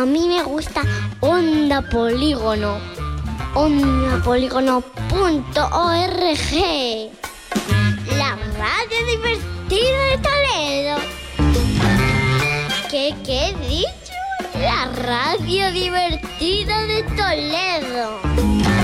A mí me gusta Onda Polígono. ondapolígono.org. La radio divertida de Toledo. ¿Qué he dicho? La radio divertida de Toledo.